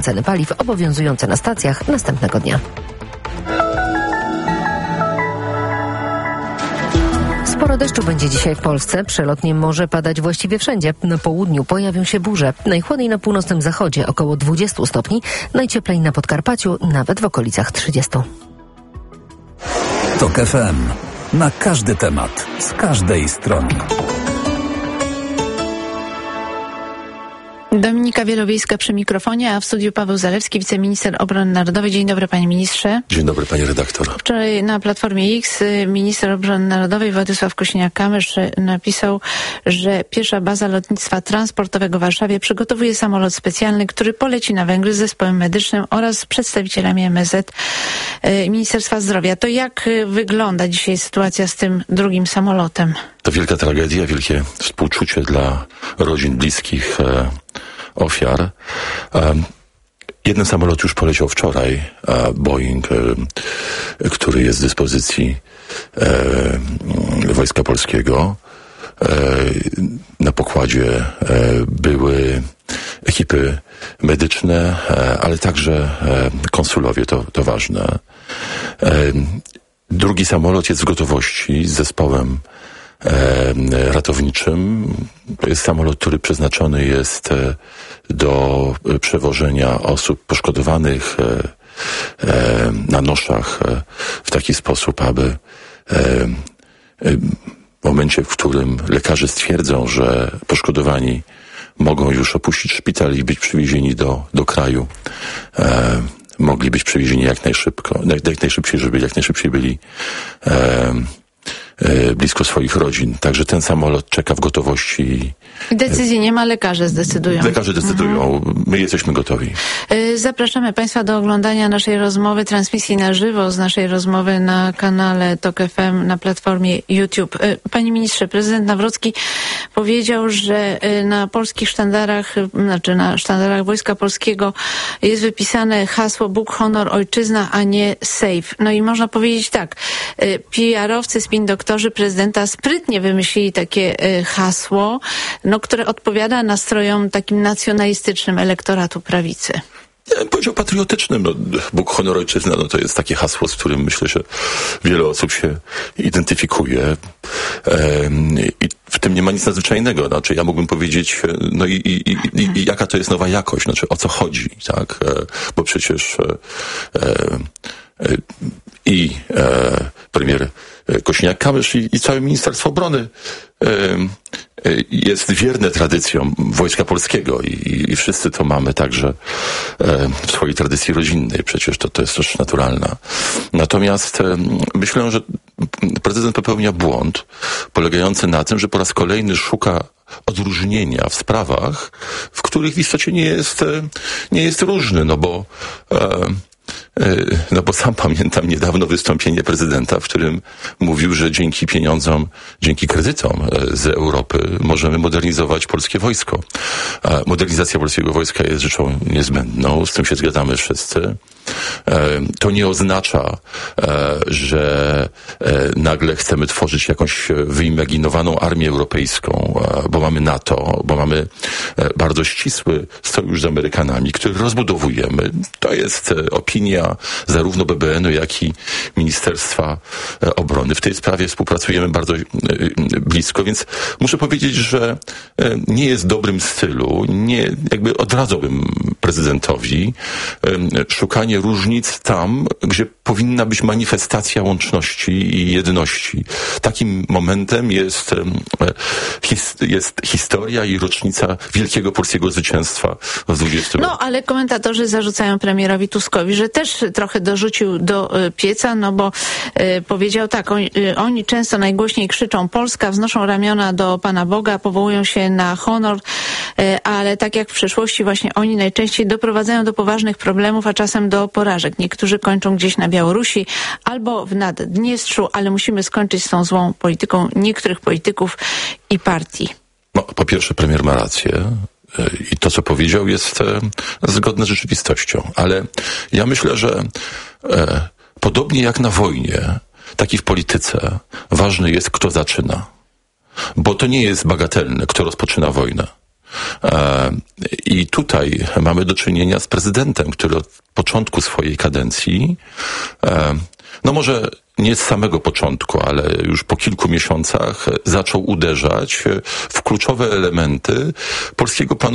ceny paliw obowiązujące na stacjach następnego dnia. Sporo deszczu będzie dzisiaj w Polsce. Przelotnie może padać właściwie wszędzie. Na południu pojawią się burze. Najchłodniej na północnym zachodzie około 20 stopni. Najcieplej na Podkarpaciu, nawet w okolicach 30. TOK FM. Na każdy temat. Z każdej strony. Dominika Wielowiejska przy mikrofonie, a w studiu Paweł Zalewski, wiceminister obrony narodowej. Dzień dobry, panie ministrze. Dzień dobry, pani redaktor. Wczoraj na Platformie X minister obrony narodowej Władysław Kosiniak-Kamysz napisał, że pierwsza baza lotnictwa transportowego w Warszawie przygotowuje samolot specjalny, który poleci na Węgry z zespołem medycznym oraz z przedstawicielami MSZ i Ministerstwa Zdrowia. To jak wygląda dzisiaj sytuacja z tym drugim samolotem? To wielka tragedia, wielkie współczucie dla rodzin, bliskich ofiar. Jeden samolot już poleciał wczoraj, Boeing, który jest w dyspozycji Wojska Polskiego. Na pokładzie były ekipy medyczne, ale także konsulowie, to ważne. Drugi samolot jest w gotowości z zespołem ratowniczym. To jest samolot, który przeznaczony jest do przewożenia osób poszkodowanych na noszach w taki sposób, aby w momencie, w którym lekarze stwierdzą, że poszkodowani mogą już opuścić szpital i być przywiezieni do kraju, mogli być przywiezieni jak najszybciej, żeby jak najszybciej byli blisko swoich rodzin. Także ten samolot czeka w gotowości. Decyzji nie ma, lekarze zdecydują. Lekarze decydują. My jesteśmy gotowi. Zapraszamy państwa do oglądania naszej rozmowy, transmisji na żywo z naszej rozmowy na kanale TOK FM na platformie YouTube. Panie ministrze, prezydent Nawrocki powiedział, że na polskich sztandarach, na sztandarach Wojska Polskiego jest wypisane hasło Bóg, honor, ojczyzna, a nie safe. No i można powiedzieć tak, PR-owcy, spin-doktorzy prezydenta sprytnie wymyślili takie hasło, które odpowiada nastrojom takim nacjonalistycznym elektoratu prawicy. Ja bym powiedział patriotycznym. Bóg, honor, ojczyzna, to jest takie hasło, z którym myślę, że wiele osób się identyfikuje. I w tym nie ma nic nadzwyczajnego. Znaczy, ja mógłbym powiedzieć, i jaka to jest nowa jakość, znaczy o co chodzi, tak? Bo przecież premier Kosiniak-Kamysz i całe Ministerstwo Obrony jest wierne tradycjom Wojska Polskiego i wszyscy to mamy także w swojej tradycji rodzinnej. Przecież to jest rzecz naturalna. Natomiast myślę, że prezydent popełnia błąd polegający na tym, że po raz kolejny szuka odróżnienia w sprawach, w których w istocie nie jest różny, bo sam pamiętam niedawno wystąpienie prezydenta, w którym mówił, że dzięki pieniądzom, dzięki kredytom z Europy możemy modernizować polskie wojsko. Modernizacja polskiego wojska jest rzeczą niezbędną, z tym się zgadzamy wszyscy. To nie oznacza, że nagle chcemy tworzyć jakąś wyimaginowaną armię europejską, bo mamy NATO, bo mamy bardzo ścisły sojusz z Amerykanami, który rozbudowujemy. To jest opinia zarówno BBN-u, jak i Ministerstwa Obrony. W tej sprawie współpracujemy bardzo blisko, więc muszę powiedzieć, że nie jest w dobrym stylu, jakby odradzałbym prezydentowi szukanie różnic tam, gdzie powinna być manifestacja łączności i jedności. Takim momentem jest historia i rocznica wielkiego polskiego zwycięstwa w 20 roku. Ale komentatorzy zarzucają premierowi Tuskowi, że też trochę dorzucił do pieca, bo powiedział tak, oni często najgłośniej krzyczą Polska, wznoszą ramiona do Pana Boga, powołują się na honor, ale tak jak w przeszłości właśnie oni najczęściej doprowadzają do poważnych problemów, a czasem do porażek. Niektórzy kończą gdzieś na Białorusi albo w Naddniestrzu, ale musimy skończyć z tą złą polityką niektórych polityków i partii. Po pierwsze, premier ma rację. I to, co powiedział, jest zgodne z rzeczywistością. Ale ja myślę, że podobnie jak na wojnie, tak i w polityce, ważne jest, kto zaczyna. Bo to nie jest bagatelne, kto rozpoczyna wojnę. I tutaj mamy do czynienia z prezydentem, który od początku swojej kadencji, no może nie z samego początku, ale już po kilku miesiącach zaczął uderzać w kluczowe elementy polskiego planu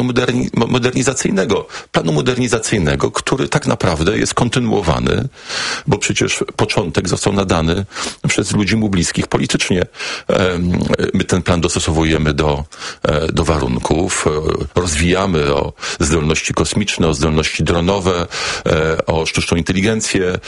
modernizacyjnego, który tak naprawdę jest kontynuowany, bo przecież początek został nadany przez ludzi mu bliskich politycznie. My ten plan dostosowujemy do warunków, rozwijamy o zdolności kosmiczne, o zdolności dronowe, o sztuczną inteligencję,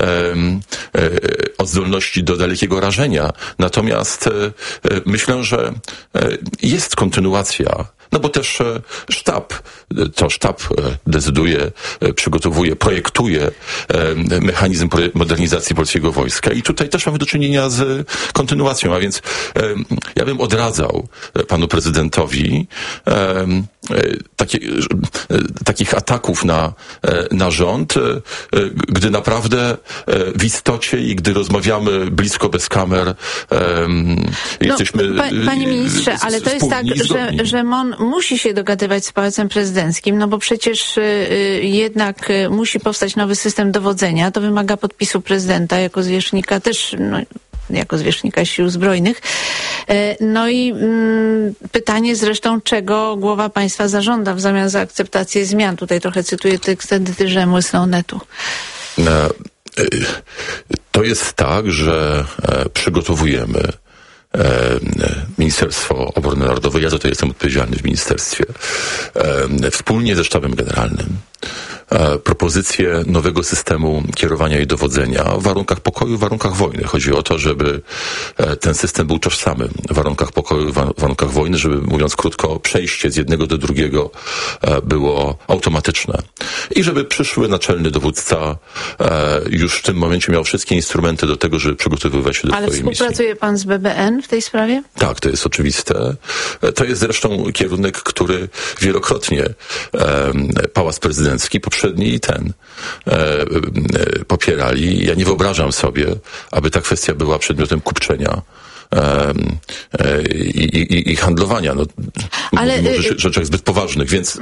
o zdolności do dalekiego rażenia. Natomiast myślę, że jest kontynuacja, no bo też sztab decyduje, przygotowuje, projektuje mechanizm modernizacji polskiego wojska i tutaj też mamy do czynienia z kontynuacją, a więc ja bym odradzał panu prezydentowi takich ataków na rząd, gdy naprawdę w istocie i gdy rozmawiamy blisko bez kamer, jesteśmy Panie ministrze, ale to jest tak, że MON musi się dogadywać z Pałacem Prezydenckim, no bo przecież jednak musi powstać nowy system dowodzenia. To wymaga podpisu prezydenta jako zwierzchnika też, jako zwierzchnika Sił Zbrojnych. No i pytanie zresztą, czego głowa państwa zażąda w zamian za akceptację zmian. Tutaj trochę cytuję tekst Edyty Rzemły z Onetu. To jest tak, że przygotowujemy Ministerstwo Obrony Narodowej, ja za to jestem odpowiedzialny w ministerstwie, wspólnie ze Sztabem Generalnym, propozycję nowego systemu kierowania i dowodzenia w warunkach pokoju, w warunkach wojny. Chodzi o to, żeby ten system był tożsamy w warunkach pokoju, w warunkach wojny, żeby, mówiąc krótko, przejście z jednego do drugiego było automatyczne. I żeby przyszły naczelny dowódca już w tym momencie miał wszystkie instrumenty do tego, żeby przygotowywać się do swojej misji. Ale współpracuje pan z BBN w tej sprawie? Tak, to jest oczywiste. To jest zresztą kierunek, który wielokrotnie Pałac Prezydencki, poprzedni i ten, popierali. Ja nie wyobrażam sobie, aby ta kwestia była przedmiotem kupczenia i handlowania. No, ale mówimy o rzeczach zbyt poważnych, więc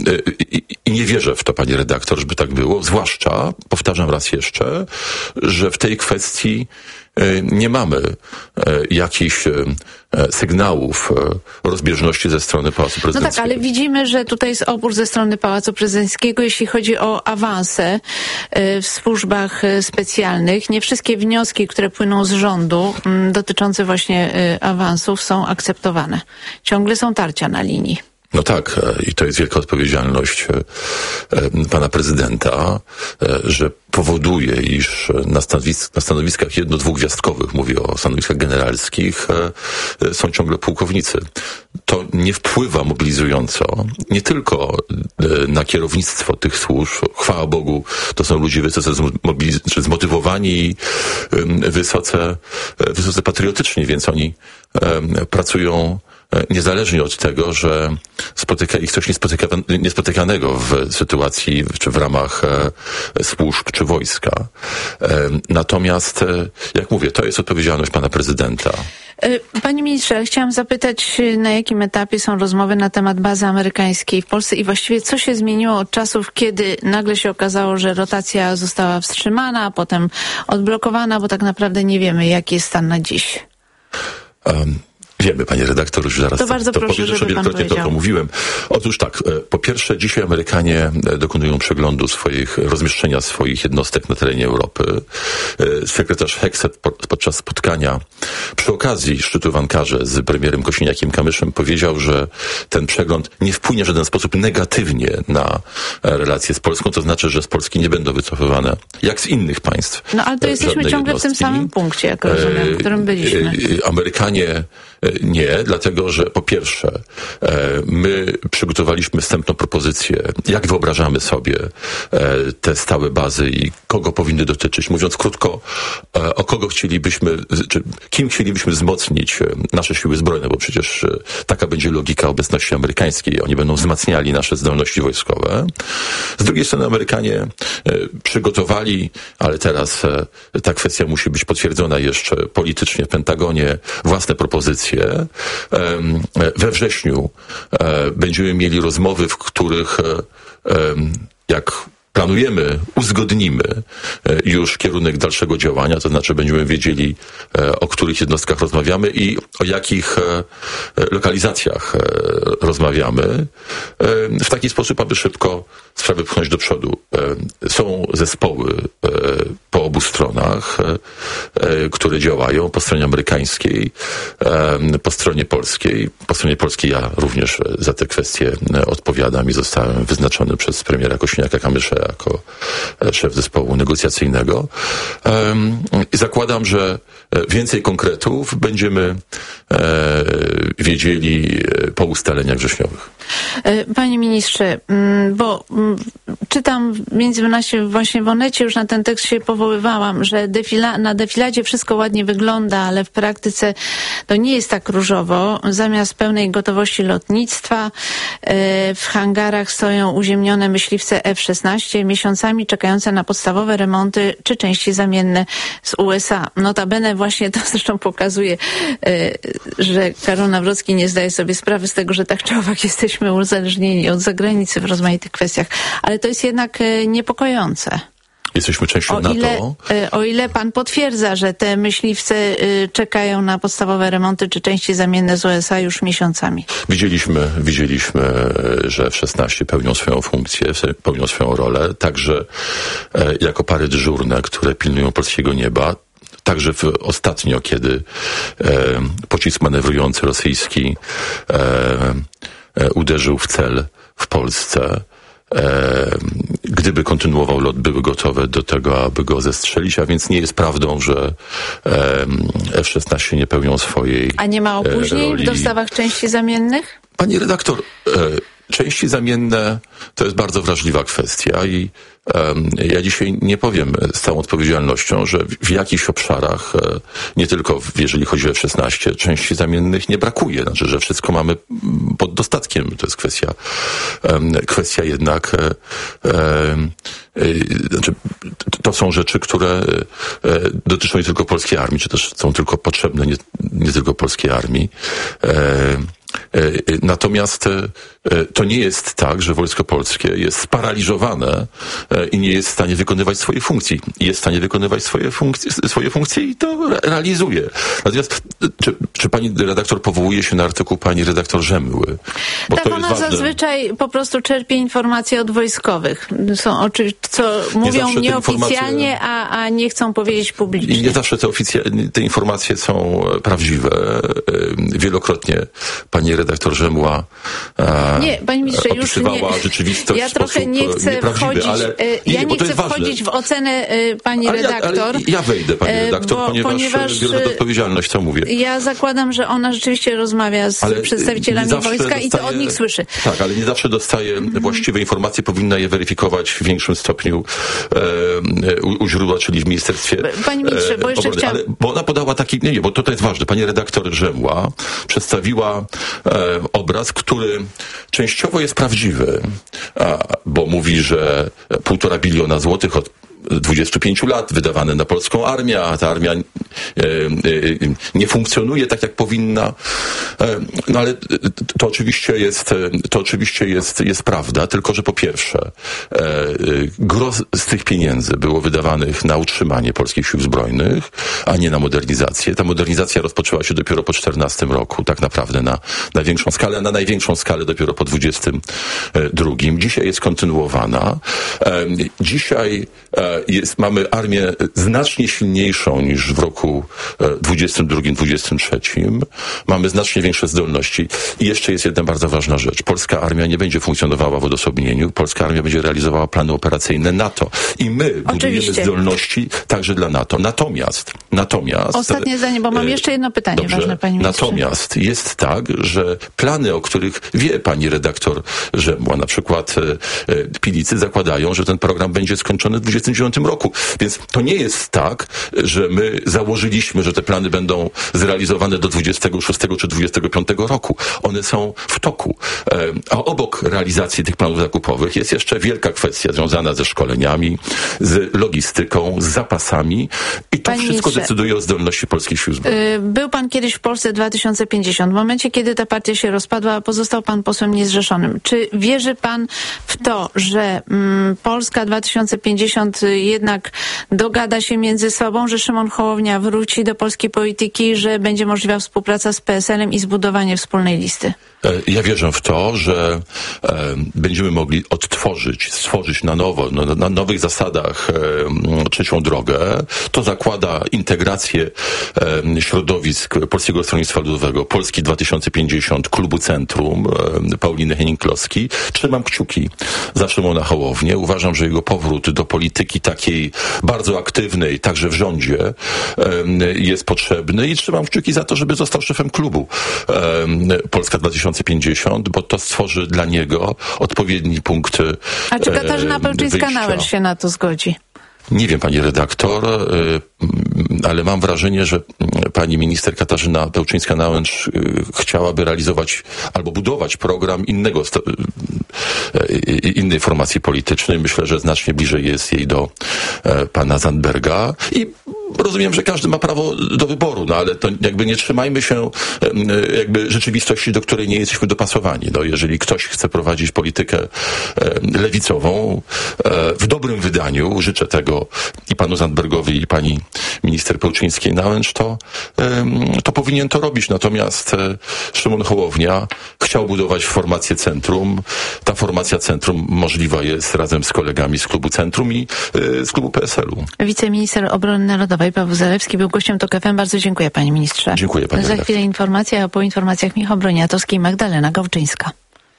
i nie wierzę w to, pani redaktor, żeby tak było. Zwłaszcza, powtarzam raz jeszcze, że w tej kwestii nie mamy jakichś sygnałów rozbieżności ze strony Pałacu Prezydenckiego. No tak, ale widzimy, że tutaj jest opór ze strony Pałacu Prezydenckiego, jeśli chodzi o awanse w służbach specjalnych. Nie wszystkie wnioski, które płyną z rządu dotyczące właśnie awansów są akceptowane. Ciągle są tarcia na linii. No tak, i to jest wielka odpowiedzialność pana prezydenta, że powoduje, iż na stanowiskach jedno-dwugwiazdkowych, mówię o stanowiskach generalskich, są ciągle pułkownicy. To nie wpływa mobilizująco nie tylko na kierownictwo tych służb. Chwała Bogu, to są ludzie wysoce zmotywowani i wysoce patriotyczni, więc oni pracują niezależnie od tego, że spotyka ich coś niespotykanego w sytuacji, czy w ramach służb, czy wojska. Natomiast, jak mówię, to jest odpowiedzialność pana prezydenta. Panie ministrze, chciałam zapytać, na jakim etapie są rozmowy na temat bazy amerykańskiej w Polsce i właściwie co się zmieniło od czasów, kiedy nagle się okazało, że rotacja została wstrzymana, a potem odblokowana, bo tak naprawdę nie wiemy, jaki jest stan na dziś. Wiemy, panie redaktor, już zaraz to bardzo to proszę, powiem, że wielokrotnie to mówiłem. Otóż tak, po pierwsze, dzisiaj Amerykanie dokonują przeglądu rozmieszczenia swoich jednostek na terenie Europy. Sekretarz Hegseth podczas spotkania przy okazji szczytu w Ankarze z premierem Kosiniakiem-Kamyszem powiedział, że ten przegląd nie wpłynie w żaden sposób negatywnie na relacje z Polską, to znaczy, że z Polski nie będą wycofywane, jak z innych państw. No ale to jesteśmy ciągle w tym samym punkcie, jak rozumiem, w którym byliśmy. Amerykanie nie, dlatego że po pierwsze my przygotowaliśmy wstępną propozycję, jak wyobrażamy sobie te stałe bazy i kogo powinny dotyczyć. Mówiąc krótko, o kogo chcielibyśmy, czy kim chcielibyśmy wzmocnić nasze siły zbrojne, bo przecież taka będzie logika obecności amerykańskiej. Oni będą wzmacniali nasze zdolności wojskowe. Z drugiej strony Amerykanie przygotowali, ale teraz ta kwestia musi być potwierdzona jeszcze politycznie w Pentagonie, własne propozycje. We wrześniu będziemy mieli rozmowy, w których jak planujemy, uzgodnimy już kierunek dalszego działania, to znaczy będziemy wiedzieli, o których jednostkach rozmawiamy i o jakich lokalizacjach rozmawiamy, w taki sposób, aby szybko sprawę pchnąć do przodu. Są zespoły po obu stronach, które działają, po stronie amerykańskiej, po stronie polskiej. Po stronie polskiej ja również za te kwestie odpowiadam i zostałem wyznaczony przez premiera Kosiniaka-Kamysza jako szef zespołu negocjacyjnego. I zakładam, że więcej konkretów będziemy wiedzieli po ustaleniach wrześniowych. Panie ministrze, bo czytam między właśnie w Onecie, już na ten tekst się powoływałam, że na defiladzie wszystko ładnie wygląda, ale w praktyce to nie jest tak różowo. Zamiast pełnej gotowości lotnictwa w hangarach stoją uziemnione myśliwce F-16, miesiącami czekające na podstawowe remonty czy części zamienne z USA. Notabene właśnie to zresztą pokazuje, że Karol Nawrocki nie zdaje sobie sprawy z tego, że tak czy owak jesteśmy uzależnieni od zagranicy w rozmaitych kwestiach. Ale to jest jednak niepokojące. Jesteśmy częścią NATO. O ile pan potwierdza, że te myśliwce czekają na podstawowe remonty czy części zamienne z USA już miesiącami. Widzieliśmy, że F-16 pełnią swoją funkcję, pełnią swoją rolę, także jako pary dyżurne, które pilnują polskiego nieba. Także ostatnio, kiedy pocisk manewrujący rosyjski uderzył w cel w Polsce, gdyby kontynuował lot, były gotowe do tego, aby go zestrzelić, a więc nie jest prawdą, że F-16 nie pełnią swojej A nie ma opóźnień roli. w dostawach części zamiennych? Pani redaktor, części zamienne to jest bardzo wrażliwa kwestia i ja dzisiaj nie powiem z całą odpowiedzialnością, że w jakichś obszarach, nie tylko jeżeli chodzi o F-16, części zamiennych nie brakuje. Znaczy, że wszystko mamy pod dostatkiem. To jest kwestia jednak, znaczy, to są rzeczy, które dotyczą nie tylko polskiej armii, czy też są tylko potrzebne nie tylko polskiej armii. Natomiast to nie jest tak, że Wojsko Polskie jest sparaliżowane i nie jest w stanie wykonywać swojej funkcji. Jest w stanie wykonywać swoje funkcje i to realizuje. Natomiast czy pani redaktor powołuje się na artykuł pani redaktor Rzemły? Bo tak, to ona jest ważne. Zazwyczaj po prostu czerpie informacje od wojskowych. Są oczywiście, co mówią nieoficjalnie, a nie chcą powiedzieć publicznie. I nie zawsze te informacje są prawdziwe. Wielokrotnie pani redaktor Rzemła nie, panie ministrze, już nie. rzeczywistość ja trochę nie chcę wchodzić, ale ja nie chcę wchodzić w ocenę pani redaktor. Ja wejdę, pani redaktor, ponieważ biorę pod odpowiedzialność, co mówię. Ja zakładam, że ona rzeczywiście rozmawia z przedstawicielami wojska i to od nich słyszy. Tak, ale nie zawsze dostaje właściwe informacje, powinna je weryfikować w większym stopniu u źródła, czyli w ministerstwie. Panie ministrze, bo jeszcze chciałam... Bo ona podała taki, bo to jest ważne, pani redaktor Rzemła przedstawiła obraz, który częściowo jest prawdziwy, bo mówi, że 1,5 biliona złotych od 25 lat wydawane na polską armię, a ta armia nie funkcjonuje tak, jak powinna. No ale to oczywiście jest prawda, tylko że po pierwsze gros z tych pieniędzy było wydawanych na utrzymanie polskich sił zbrojnych, a nie na modernizację. Ta modernizacja rozpoczęła się dopiero po 2014 roku, tak naprawdę na większą skalę, a na największą skalę dopiero po 2022. Dzisiaj jest kontynuowana. Dzisiaj mamy armię znacznie silniejszą niż w roku 22-23. Mamy znacznie większe zdolności. I jeszcze jest jedna bardzo ważna rzecz. Polska armia nie będzie funkcjonowała w odosobnieniu. Polska armia będzie realizowała plany operacyjne NATO. I my budujemy zdolności także dla NATO. Natomiast... Ostatnie zdanie, bo mam jeszcze jedno pytanie ważne, panie ministrze. Natomiast jest tak, że plany, o których wie pani redaktor Rzemła, na przykład Pilicy zakładają, że ten program będzie skończony w 2029 roku. Więc to nie jest tak, że my założyliśmy, że te plany będą zrealizowane do 26 czy 25 roku. One są w toku. A obok realizacji tych planów zakupowych jest jeszcze wielka kwestia związana ze szkoleniami, z logistyką, z zapasami i to wszystko decyduje o zdolności polskich sił zbrojnych. Był pan kiedyś w Polsce 2050. W momencie, kiedy ta partia się rozpadła, pozostał pan posłem niezrzeszonym. Czy wierzy pan w to, że Polska 2050 jednak dogada się między sobą, że Szymon Hołownia wróci do polskiej polityki, że będzie możliwa współpraca z PSL-em i zbudowanie wspólnej listy? Ja wierzę w to, że będziemy mogli stworzyć na nowo, na nowych zasadach trzecią drogę. To zakłada integrację środowisk Polskiego Stronnictwa Ludowego, Polski 2050, Klubu Centrum, Pauliny Henning-Kloski. Trzymam kciuki za Szymona Hołownię. Uważam, że jego powrót do polityki takiej bardzo aktywnej, także w rządzie, jest potrzebny i trzymam kciuki za to, żeby został szefem klubu Polska 2050, bo to stworzy dla niego odpowiedni punkt wyjścia. A czy Katarzyna Pełczyńska-Nałęcz się na to zgodzi? Nie wiem, pani redaktor, ale mam wrażenie, że pani minister Katarzyna Pełczyńska-Nałęcz chciałaby realizować albo budować program innej formacji politycznej. Myślę, że znacznie bliżej jest jej do pana Zandberga i rozumiem, że każdy ma prawo do wyboru, no ale to jakby nie trzymajmy się jakby rzeczywistości, do której nie jesteśmy dopasowani. No, jeżeli ktoś chce prowadzić politykę lewicową w dobrym wydaniu, życzę tego i panu Zandbergowi, i pani minister Pełczyńskiej-Nałęcz, to powinien to robić. Natomiast Szymon Hołownia chciał budować formację centrum. Ta formacja centrum możliwa jest razem z kolegami z klubu Centrum i z klubu PSL-u. Wiceminister Obrony Narodowej Paweł Zalewski był gościem TOK FM. Bardzo dziękuję, panie ministrze. Dziękuję, pani redaktor. Za chwilę informacja, a po informacjach Michał Broniatowski i Magdalena Gałczyńska.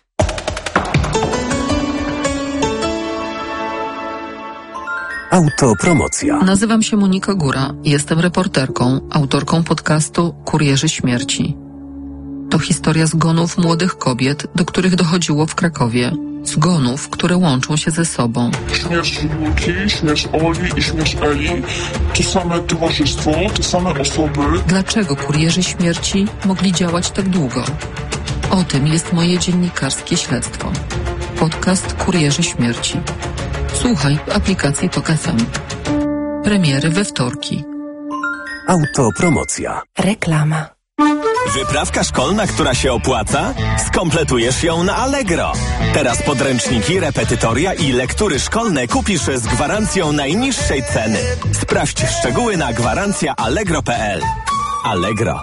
Autopromocja. Nazywam się Monika Góra. Jestem reporterką, autorką podcastu Kurierzy Śmierci. To historia zgonów młodych kobiet, do których dochodziło w Krakowie. Zgonów, które łączą się ze sobą. Śmierć Julki, śmierć Oli i śmierć Eli to same towarzystwo, te same osoby. Dlaczego kurierzy śmierci mogli działać tak długo? O tym jest moje dziennikarskie śledztwo. Podcast Kurierzy Śmierci. Słuchaj w aplikacji TOK FM. Premiery we wtorki. Autopromocja. Reklama. Wyprawka szkolna, która się opłaca? Skompletujesz ją na Allegro. Teraz podręczniki, repetytoria i lektury szkolne kupisz z gwarancją najniższej ceny. Sprawdź szczegóły na gwarancjaallegro.pl. Allegro.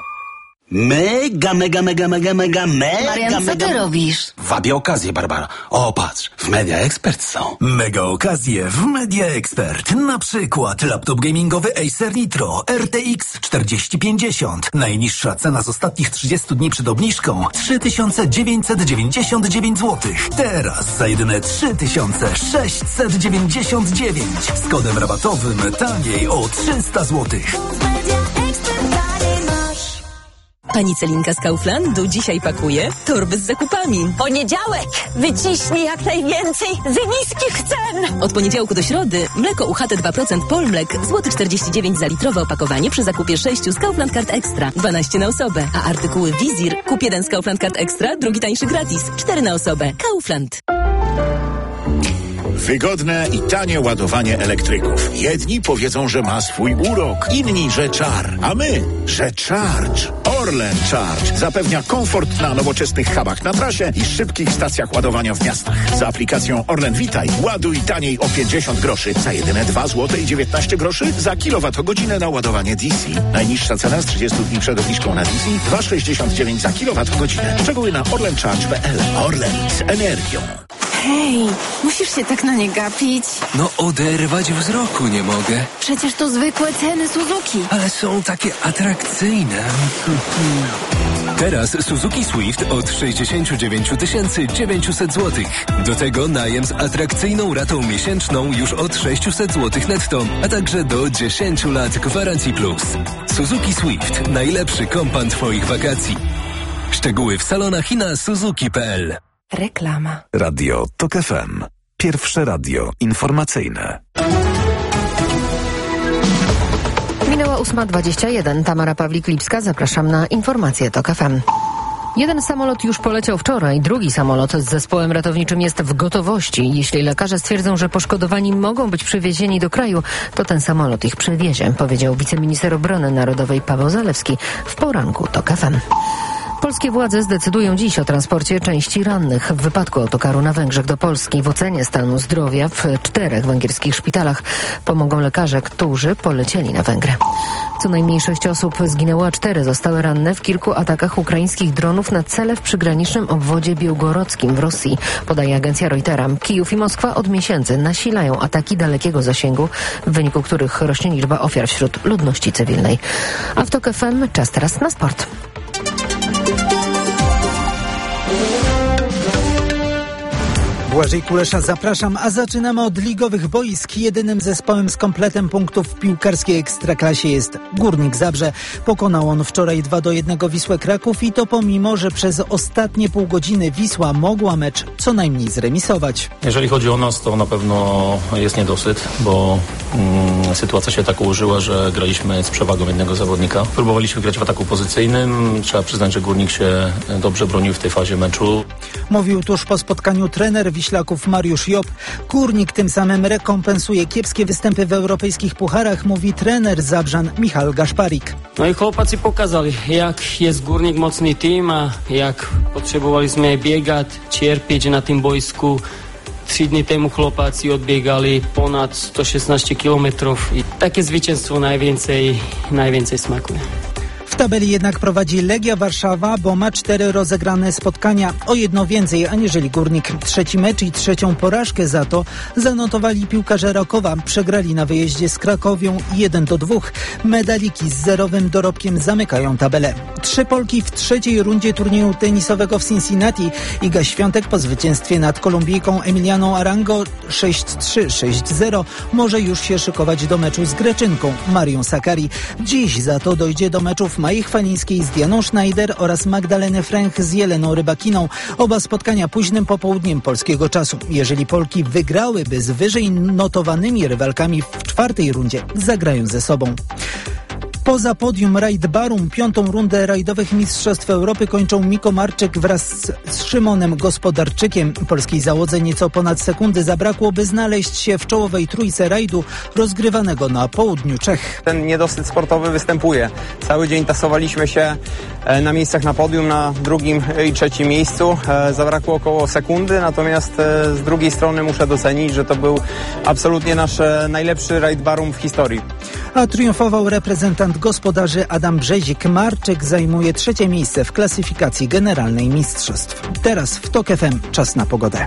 Marian, co ty robisz? Wabię okazję, Barbara. O, patrz, w Media Expert są. Mega okazje w Media Expert. Na przykład laptop gamingowy Acer Nitro RTX 4050. Najniższa cena z ostatnich 30 dni przed obniżką 3999 zł. Teraz za jedyne 3699. Z kodem rabatowym taniej o 300 zł. Pani Celinka z Kauflandu dzisiaj pakuje torby z zakupami. Poniedziałek! Wyciśnij jak najwięcej ze niskich cen! Od poniedziałku do środy mleko UHT 2% Polmlek złoty 49 za litrowe opakowanie przy zakupie 6 z Kaufland Card Extra. 12 na osobę. A artykuły Wizir kup jeden z Kaufland Card Extra, drugi tańszy gratis. 4 na osobę. Kaufland. Wygodne i tanie ładowanie elektryków. Jedni powiedzą, że ma swój urok, inni, że czar, a my, że Charge. Orlen Charge zapewnia komfort na nowoczesnych hubach na trasie i szybkich stacjach ładowania w miastach. Z aplikacją Orlen Witaj ładuj taniej o 50 groszy za jedyne 2 zł i 19 groszy za kilowatogodzinę na ładowanie DC. Najniższa cena z 30 dni przed obniżką na DC 2,69 za kilowatogodzinę. Szczegóły na orlencharge.pl. Orlen z energią. Hej, musisz się tak na nie gapić. No oderwać wzroku nie mogę. Przecież to zwykłe ceny Suzuki. Ale są takie atrakcyjne. Teraz Suzuki Swift od 69 900 zł. Do tego najem z atrakcyjną ratą miesięczną już od 600 zł netto, a także do 10 lat gwarancji plus. Suzuki Swift. Najlepszy kompan twoich wakacji. Szczegóły w salonach i na suzuki.pl. Reklama. Radio TOK FM. Pierwsze radio informacyjne. Minęła 8:21. Tamara Pawlik-Lipska, zapraszam na informacje TOK FM. Jeden samolot już poleciał wczoraj, drugi samolot z zespołem ratowniczym jest w gotowości. Jeśli lekarze stwierdzą, że poszkodowani mogą być przywiezieni do kraju, to ten samolot ich przywiezie, powiedział wiceminister obrony narodowej Paweł Zalewski w poranku TOK FM. Polskie władze zdecydują dziś o transporcie części rannych w wypadku autokaru na Węgrzech do Polski. W ocenie stanu zdrowia w 4 węgierskich szpitalach pomogą lekarze, którzy polecieli na Węgry. Co najmniej 6 osób zginęło, a 4 zostały ranne w kilku atakach ukraińskich dronów na cele w przygranicznym obwodzie białgorodzkim w Rosji, podaje agencja Reutera. Kijów i Moskwa od miesięcy nasilają ataki dalekiego zasięgu, w wyniku których rośnie liczba ofiar wśród ludności cywilnej. A w TOK FM czas teraz na sport. Błażej Kulesza, zapraszam, a zaczynamy od ligowych boisk. Jedynym zespołem z kompletem punktów w piłkarskiej Ekstraklasie jest Górnik Zabrze. Pokonał on wczoraj 2-1 Wisłę Kraków i to pomimo, że przez ostatnie pół godziny Wisła mogła mecz co najmniej zremisować. Jeżeli chodzi o nas, to na pewno jest niedosyt, bo sytuacja się tak ułożyła, że graliśmy z przewagą jednego zawodnika. Próbowaliśmy grać w ataku pozycyjnym. Trzeba przyznać, że Górnik się dobrze bronił w tej fazie meczu. Mówił tuż po spotkaniu trener Wiślaków Mariusz Job. Górnik tym samym rekompensuje kiepskie występy w europejskich pucharach, mówi trener Zabrzan Michał Gaszparik. No i chłopacy pokazali, jak jest Górnik mocny team, a jak potrzebowaliśmy biegać, cierpieć na tym boisku. 3 dni temu chłopacy odbiegali ponad 116 kilometrów i takie zwycięstwo najwięcej smakuje. W tabeli jednak prowadzi Legia Warszawa, bo ma 4 rozegrane spotkania, o 1 więcej aniżeli Górnik. 3. mecz i 3. porażkę za to zanotowali piłkarze Rakowa. Przegrali na wyjeździe z Krakowią 1-2. Medaliki z 0 dorobkiem zamykają tabelę. 3 Polki w 3. rundzie turnieju tenisowego w Cincinnati. Iga Świątek po zwycięstwie nad Kolumbijką Emilianą Arango 6-3, 6-0 może już się szykować do meczu z Greczynką Marią Sakkari. Dziś za to dojdzie do meczów Mai Chwalińskiej z Dianą Schneider oraz Magdaleny Fręch z Jeleną Rybakiną. Oba spotkania późnym popołudniem polskiego czasu. Jeżeli Polki wygrałyby z wyżej notowanymi rywalkami w 4. rundzie, zagrają ze sobą. Poza podium Rajd Barum 5. rundę rajdowych Mistrzostw Europy kończą Miko Marczyk wraz z Szymonem Gospodarczykiem. Polskiej załodze nieco ponad sekundy zabrakło, by znaleźć się w czołowej trójce rajdu rozgrywanego na południu Czech. Ten niedosyt sportowy występuje. Cały dzień tasowaliśmy się na miejscach na podium, na 2. i 3. miejscu. Zabrakło około sekundy, natomiast z drugiej strony muszę docenić, że to był absolutnie nasz najlepszy Rajd Barum w historii. A triumfował reprezentant gospodarzy Adam Brzezik. Marczyk zajmuje 3. miejsce w klasyfikacji generalnej mistrzostw. Teraz w TOK FM czas na pogodę.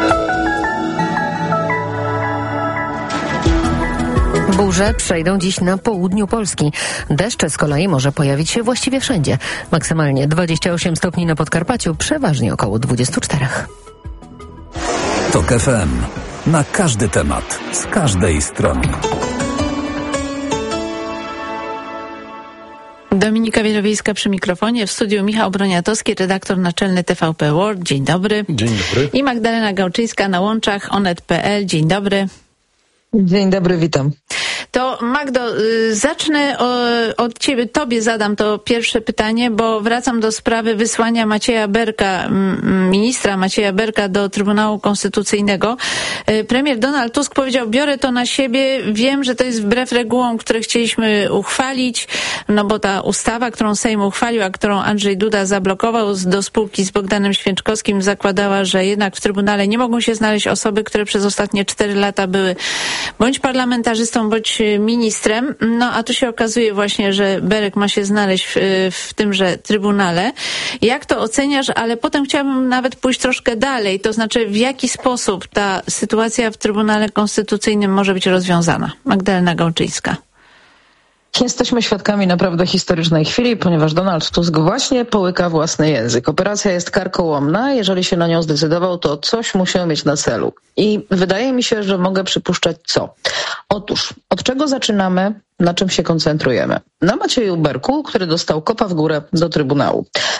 Burze przejdą dziś na południu Polski. Deszcz z kolei może pojawić się właściwie wszędzie. Maksymalnie 28 stopni na Podkarpaciu, przeważnie około 24. TOK FM. Na każdy temat, z każdej strony. Dominika Wielowiejska przy mikrofonie, w studiu Michał Broniatowski, redaktor naczelny TVP World. Dzień dobry. Dzień dobry. I Magdalena Gałczyńska na łączach onet.pl. Dzień dobry. Dzień dobry, witam. To Magdo, zacznę od ciebie, tobie zadam to pierwsze pytanie, bo wracam do sprawy wysłania Macieja Berka, ministra Macieja Berka do Trybunału Konstytucyjnego. Premier Donald Tusk powiedział, biorę to na siebie, wiem, że to jest wbrew regułom, które chcieliśmy uchwalić, no bo ta ustawa, którą Sejm uchwalił, a którą Andrzej Duda zablokował do spółki z Bogdanem Święczkowskim, zakładała, że jednak w Trybunale nie mogą się znaleźć osoby, które przez ostatnie 4 lata były bądź parlamentarzystą, bądź ministrem. No a tu się okazuje właśnie, że Berek ma się znaleźć w tymże Trybunale. Jak to oceniasz? Ale potem chciałabym nawet pójść troszkę dalej. To znaczy, w jaki sposób ta sytuacja w Trybunale Konstytucyjnym może być rozwiązana? Magdalena Gałczyńska. Jesteśmy świadkami naprawdę historycznej chwili, ponieważ Donald Tusk właśnie połyka własny język. Operacja jest karkołomna, jeżeli się na nią zdecydował, to coś musiał mieć na celu. I wydaje mi się, że mogę przypuszczać co. Otóż, od czego zaczynamy, na czym się koncentrujemy? Na Macieju Berku, który dostał kopa w górę do Trybunału.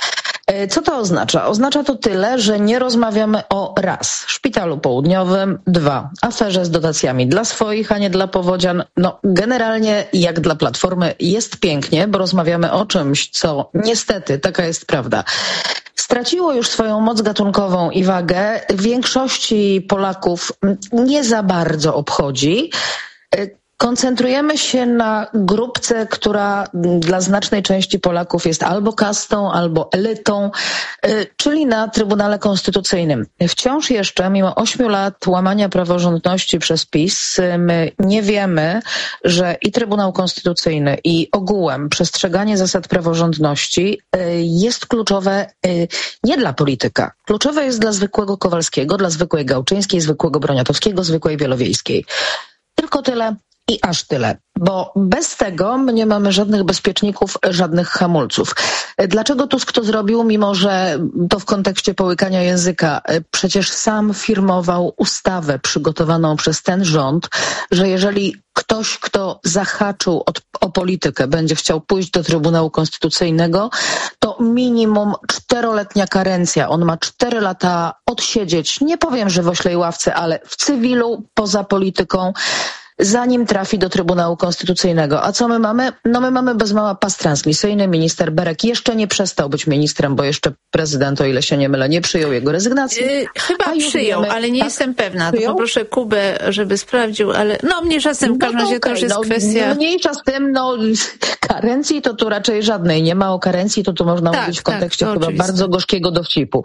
Co to oznacza? Oznacza to tyle, że nie rozmawiamy o raz, Szpitalu Południowym, 2, aferze z dotacjami dla swoich, a nie dla powodzian. No generalnie jak dla Platformy jest pięknie, bo rozmawiamy o czymś, co niestety, taka jest prawda, straciło już swoją moc gatunkową i wagę. Większości Polaków nie za bardzo obchodzi. Koncentrujemy się na grupce, która dla znacznej części Polaków jest albo kastą, albo elitą, czyli na Trybunale Konstytucyjnym. Wciąż jeszcze, mimo 8 lat łamania praworządności przez PiS, my nie wiemy, że i Trybunał Konstytucyjny, i ogółem przestrzeganie zasad praworządności jest kluczowe nie dla polityka. Kluczowe jest dla zwykłego Kowalskiego, dla zwykłej Gałczyńskiej, zwykłego Broniatowskiego, zwykłej Wielowiejskiej. Tylko tyle. I aż tyle, bo bez tego my nie mamy żadnych bezpieczników, żadnych hamulców. Dlaczego Tusk to zrobił, mimo że to w kontekście połykania języka? Przecież sam firmował ustawę przygotowaną przez ten rząd, że jeżeli ktoś, kto zahaczył o politykę, będzie chciał pójść do Trybunału Konstytucyjnego, to minimum 4-letnia karencja. On ma 4 lata odsiedzieć, nie powiem, że w oślej ławce, ale w cywilu, poza polityką, zanim trafi do Trybunału Konstytucyjnego. A co my mamy? No my mamy bez mała pas transmisyjny. Minister Berek jeszcze nie przestał być ministrem, bo jeszcze prezydent, o ile się nie mylę, nie przyjął jego rezygnacji. Chyba przyjął, ale nie jestem pewna. To poproszę Kubę, żeby sprawdził, ale no mniejsza z tym, w każdym razie to już jest kwestia... Mniejsza z tym, karencji to tu raczej żadnej nie ma. O karencji to tu można mówić w kontekście chyba bardzo gorzkiego dowcipu.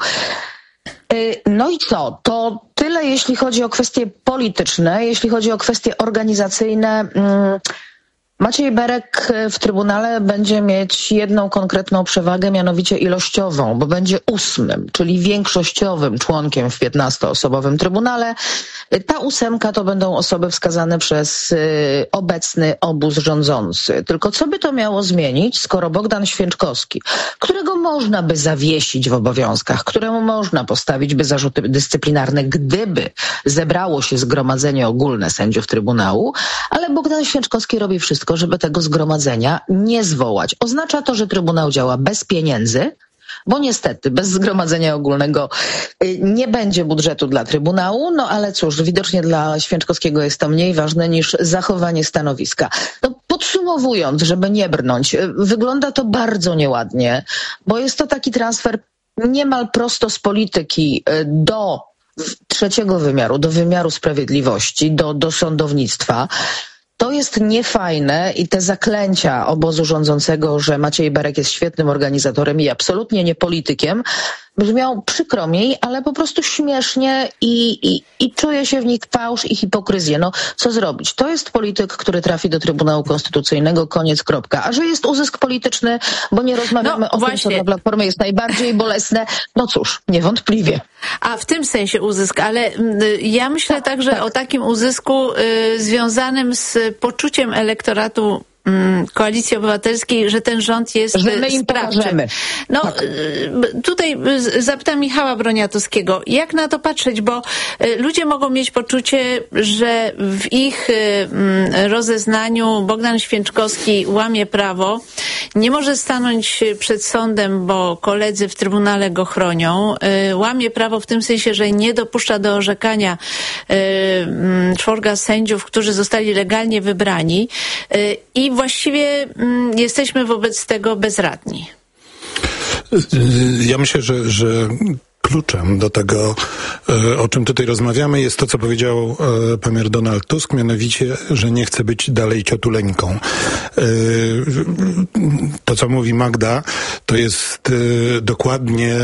No i co? To tyle, jeśli chodzi o kwestie polityczne. Jeśli chodzi o kwestie organizacyjne, Maciej Berek w Trybunale będzie mieć jedną konkretną przewagę, mianowicie ilościową, bo będzie 8, czyli większościowym członkiem w 15-osobowym Trybunale. Ta 8 to będą osoby wskazane przez obecny obóz rządzący. Tylko co by to miało zmienić, skoro Bogdan Święczkowski, którego można by zawiesić w obowiązkach, któremu można postawić by zarzuty dyscyplinarne, gdyby zebrało się zgromadzenie ogólne sędziów Trybunału, ale Bogdan Święczkowski robi wszystko, żeby tego zgromadzenia nie zwołać. Oznacza to, że Trybunał działa bez pieniędzy, bo niestety bez zgromadzenia ogólnego nie będzie budżetu dla Trybunału, no ale cóż, widocznie dla Święczkowskiego jest to mniej ważne niż zachowanie stanowiska. No, podsumowując, żeby nie brnąć, wygląda to bardzo nieładnie, bo jest to taki transfer niemal prosto z polityki do trzeciego wymiaru, do wymiaru sprawiedliwości, do sądownictwa. To jest niefajne i te zaklęcia obozu rządzącego, że Maciej Berek jest świetnym organizatorem i absolutnie nie politykiem, brzmiał przykro mi, ale po prostu śmiesznie i czuje się w nich fałsz i hipokryzję. No co zrobić? To jest polityk, który trafi do Trybunału Konstytucyjnego, koniec, kropka. A że jest uzysk polityczny, bo nie rozmawiamy o tym, co dla Platformy jest najbardziej bolesne, no cóż, niewątpliwie. A w tym sensie uzysk, ale ja myślę także o takim uzysku związanym z poczuciem elektoratu Koalicji Obywatelskiej, że ten rząd jest sprawczy. No, tutaj zapytam Michała Broniatowskiego, jak na to patrzeć, bo ludzie mogą mieć poczucie, że w ich rozeznaniu Bogdan Święczkowski łamie prawo, nie może stanąć przed sądem, bo koledzy w Trybunale go chronią, łamie prawo w tym sensie, że nie dopuszcza do orzekania 4 sędziów, którzy zostali legalnie wybrani i właściwie jesteśmy wobec tego bezradni. Ja myślę, że kluczem do tego, o czym tutaj rozmawiamy, jest to, co powiedział premier Donald Tusk, mianowicie, że nie chce być dalej ciotuleńką. To, co mówi Magda, to jest dokładnie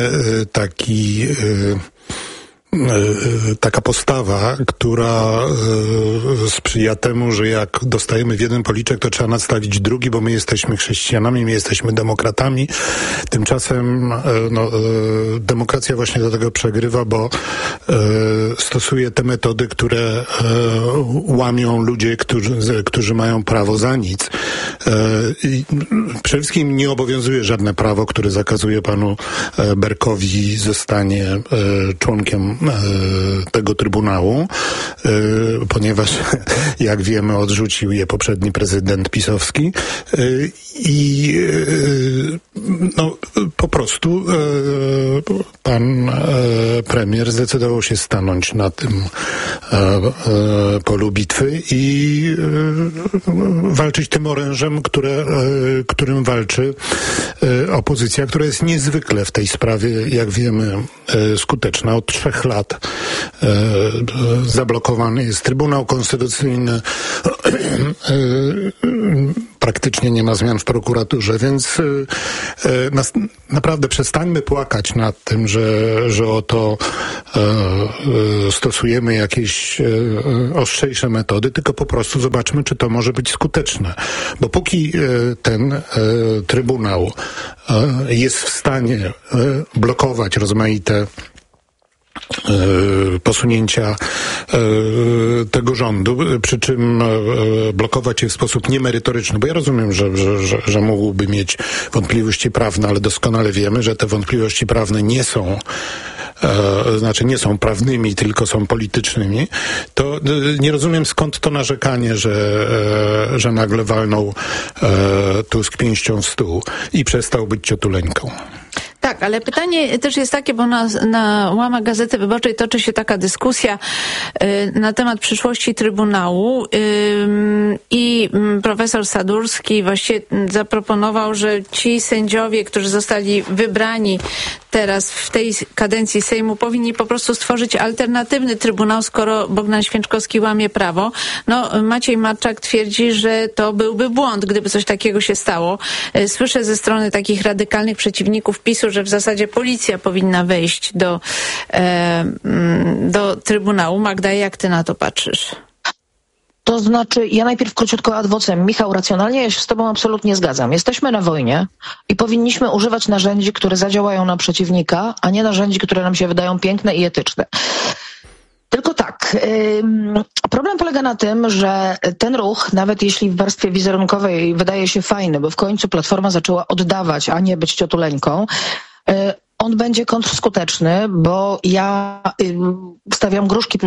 taka postawa, która sprzyja temu, że jak dostajemy w jeden policzek, to trzeba nadstawić drugi, bo my jesteśmy chrześcijanami, my jesteśmy demokratami. Tymczasem demokracja właśnie do tego przegrywa, bo stosuje te metody, które łamią ludzie, którzy mają prawo za nic. I przede wszystkim nie obowiązuje żadne prawo, które zakazuje panu Berkowi zostanie członkiem tego Trybunału, ponieważ jak wiemy odrzucił je poprzedni prezydent pisowski i no po prostu pan premier zdecydował się stanąć na tym polu bitwy i walczyć tym orężem, którym walczy opozycja, która jest niezwykle w tej sprawie, jak wiemy, skuteczna. Od 3 lat zablokowany jest Trybunał Konstytucyjny, praktycznie nie ma zmian w prokuraturze, więc naprawdę przestańmy płakać nad tym, że oto stosujemy jakieś ostrzejsze metody, tylko po prostu zobaczmy, czy to może być skuteczne. Bo póki ten Trybunał jest w stanie blokować rozmaite posunięcia tego rządu, przy czym blokować je w sposób niemerytoryczny, bo ja rozumiem, że mógłby mieć wątpliwości prawne, ale doskonale wiemy, że te wątpliwości prawne nie są prawnymi, tylko są politycznymi, to nie rozumiem, skąd to narzekanie, że nagle walnął Tusk pięścią w stół i przestał być ciotuleńką. Tak, ale pytanie też jest takie, bo na łamach Gazety Wyborczej toczy się taka dyskusja na temat przyszłości Trybunału i profesor Sadurski właściwie zaproponował, że ci sędziowie, którzy zostali wybrani teraz w tej kadencji Sejmu, powinni po prostu stworzyć alternatywny Trybunał, skoro Bogdan Święczkowski łamie prawo. No, Maciej Matczak twierdzi, że to byłby błąd, gdyby coś takiego się stało. Słyszę ze strony takich radykalnych przeciwników PiS-u, że w zasadzie policja powinna wejść do Trybunału. Magda, jak ty na to patrzysz? To znaczy, ja najpierw króciutko ad vocem. Michał, racjonalnie ja się z tobą absolutnie zgadzam. Jesteśmy na wojnie i powinniśmy używać narzędzi, które zadziałają na przeciwnika, a nie narzędzi, które nam się wydają piękne i etyczne. Tylko tak, problem polega na tym, że ten ruch, nawet jeśli w warstwie wizerunkowej wydaje się fajny, bo w końcu Platforma zaczęła oddawać, a nie być ciotuleńką, on będzie kontrskuteczny, bo ja stawiam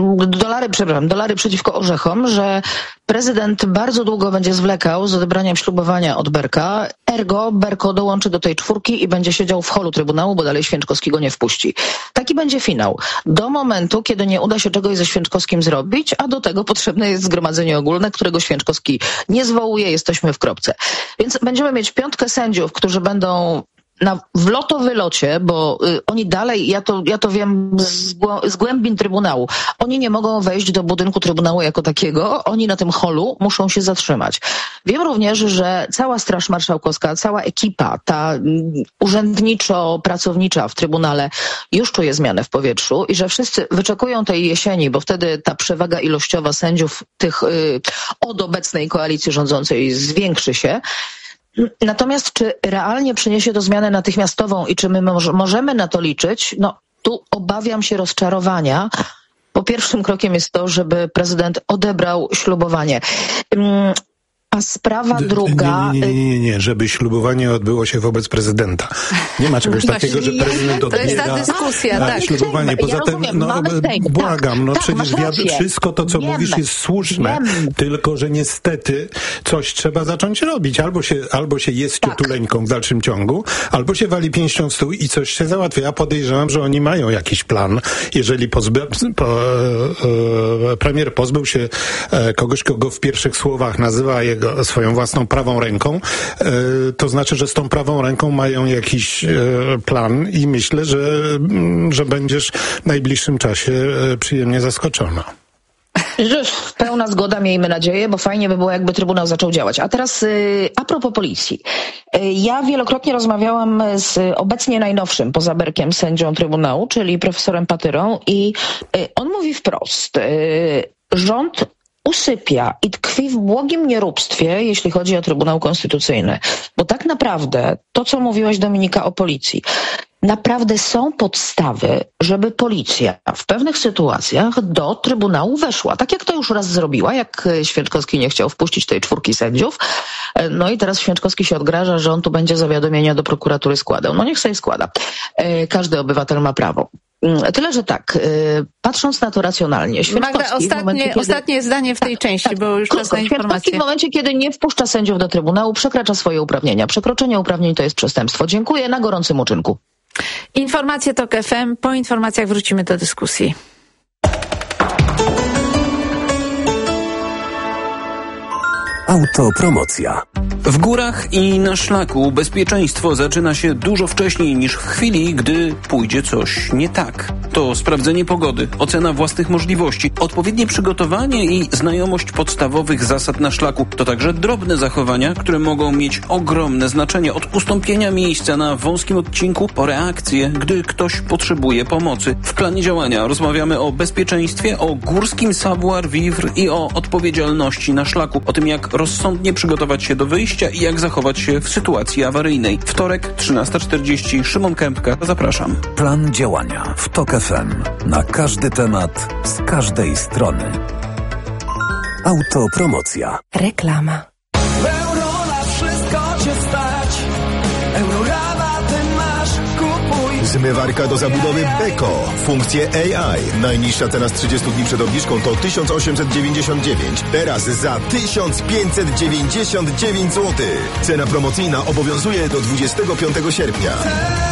dolary przeciwko orzechom, że prezydent bardzo długo będzie zwlekał z odebraniem ślubowania od Berka, ergo Berko dołączy do tej 4 i będzie siedział w holu Trybunału, bo dalej Święczkowskiego nie wpuści. Taki będzie finał. Do momentu, kiedy nie uda się czegoś ze Święczkowskim zrobić, a do tego potrzebne jest zgromadzenie ogólne, którego Święczkowski nie zwołuje, jesteśmy w kropce. Więc będziemy mieć 5 sędziów, którzy będą w lotowylocie, bo oni dalej, ja to wiem z głębin Trybunału, oni nie mogą wejść do budynku Trybunału jako takiego, oni na tym holu muszą się zatrzymać. Wiem również, że cała Straż Marszałkowska, cała ekipa, ta urzędniczo-pracownicza w Trybunale już czuje zmianę w powietrzu i że wszyscy wyczekują tej jesieni, bo wtedy ta przewaga ilościowa sędziów tych od obecnej koalicji rządzącej zwiększy się. Natomiast czy realnie przyniesie to zmianę natychmiastową i czy my możemy na to liczyć? No tu obawiam się rozczarowania, bo pierwszym krokiem jest to, żeby prezydent odebrał ślubowanie. A sprawa druga... Nie, żeby ślubowanie odbyło się wobec prezydenta. Nie ma czegoś takiego, że prezydent odbiera... To jest ta dyskusja, tak. Ślubowanie. Poza tym, błagam, wszystko to, co mówisz, jest słuszne, tylko że niestety coś trzeba zacząć robić. Albo się jest ciotuleńką w dalszym ciągu, albo się wali pięścią w stół i coś się załatwia. Ja podejrzewam, że oni mają jakiś plan. Jeżeli premier pozbył się kogoś, kogo w pierwszych słowach nazywa swoją własną prawą ręką, to znaczy, że z tą prawą ręką mają jakiś plan i myślę, że będziesz w najbliższym czasie przyjemnie zaskoczona. Pełna zgoda, miejmy nadzieję, bo fajnie by było, jakby Trybunał zaczął działać. A teraz a propos policji. Ja wielokrotnie rozmawiałam z obecnie najnowszym poza Berkiem sędzią Trybunału, czyli profesorem Patyrą i on mówi wprost, rząd usypia i tkwi w błogim nieróbstwie, jeśli chodzi o Trybunał Konstytucyjny. Bo tak naprawdę to, co mówiłaś, Dominika, o policji, naprawdę są podstawy, żeby policja w pewnych sytuacjach do Trybunału weszła. Tak jak to już raz zrobiła, jak Święczkowski nie chciał wpuścić tej 4 sędziów. No i teraz Święczkowski się odgraża, że on tu będzie zawiadomienia do prokuratury składał. No niech sobie składa. Każdy obywatel ma prawo. Tyle, że tak, patrząc na to racjonalnie. Magda, ostatnie zdanie w tej części, bo już czas na informację. W momencie, kiedy nie wpuszcza sędziów do Trybunału, przekracza swoje uprawnienia. Przekroczenie uprawnień to jest przestępstwo. Dziękuję, na gorącym uczynku. Informacje TOK FM. Po informacjach wrócimy do dyskusji. Autopromocja. W górach i na szlaku bezpieczeństwo zaczyna się dużo wcześniej niż w chwili, gdy pójdzie coś nie tak. To sprawdzenie pogody, ocena własnych możliwości, odpowiednie przygotowanie i znajomość podstawowych zasad na szlaku. To także drobne zachowania, które mogą mieć ogromne znaczenie, od ustąpienia miejsca na wąskim odcinku po reakcję, gdy ktoś potrzebuje pomocy. W planie działania rozmawiamy o bezpieczeństwie, o górskim savoir-vivre i o odpowiedzialności na szlaku, o tym, jak rozsądnie przygotować się do wyjścia i jak zachować się w sytuacji awaryjnej. Wtorek, 13:40, Szymon Kępka, zapraszam. Plan działania w TOK FM. Na każdy temat, z każdej strony. Autopromocja. Reklama. Euro na wszystko cię stać. Eurorabaty masz, kupuj. Zmywarka do zabudowy Beko. Funkcje AI. Najniższa cena z 30 dni przed obniżką to 1899. Teraz za 1599 zł. Cena promocyjna obowiązuje do 25 sierpnia.